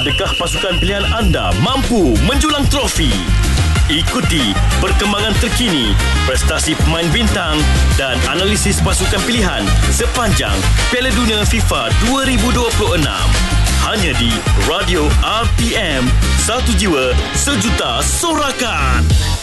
Adakah pasukan pilihan anda mampu menjulang trofi? Ikuti perkembangan terkini, prestasi pemain bintang dan analisis pasukan pilihan sepanjang Piala Dunia FIFA 2026. Hanya di Radio RTM, satu jiwa, sejuta sorakan.